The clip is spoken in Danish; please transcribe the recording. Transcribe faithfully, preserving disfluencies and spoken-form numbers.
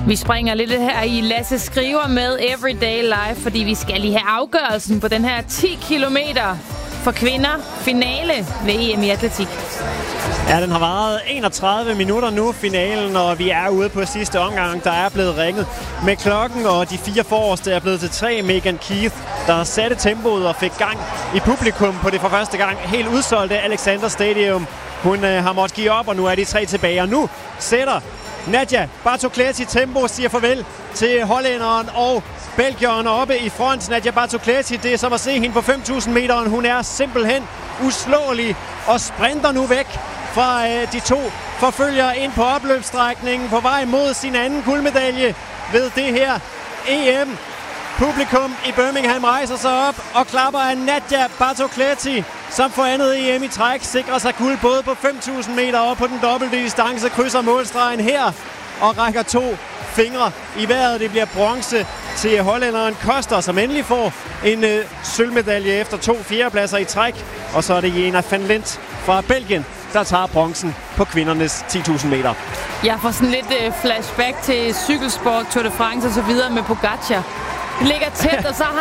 Vi springer lidt her i Lasse Skriver med Everyday Life, fordi vi skal lige have afgørelsen på den her ti kilometer for kvinder finale ved E M i atletik. Ja, den har varet enogtredive minutter nu, finalen, og vi er ude på sidste omgang. Der er blevet ringet med klokken, og de fire forreste er blevet til tre. Megan Keith, der satte tempoet og fik gang i publikum på det for første gang helt udsolgte Alexander Stadium. Hun øh, har måttet give op, og nu er de tre tilbage. Og nu sætter Nadia Bartokleti tempo, siger farvel til hollænderen og belgieren oppe i front. Nadia Bartokleti, det er som at se hende på fem tusind meteren. Hun er simpelthen uslåelig og sprinter nu væk fra øh, de to forfølgere ind på opløbsstrækningen på vej mod sin anden guldmedalje ved det her E M. Publikum i Birmingham rejser sig op og klapper af Nadia Bartokleti, som for andet E M i træk sikrer sig guld både på fem tusind meter og på den dobbelte distance, krydser målstregen her og rækker to fingre i vejret. Det bliver bronze til hollænderen Koster, som endelig får en øh, sølvmedalje efter to fjerdepladser i træk. Og så er det Jena van Lint fra Belgien, der tager bronzen på kvindernes ti tusind meter. Jeg får sådan lidt øh, flashback til cykelsport, Tour de France og så videre med Pogacar. Det ligger tæt, og så har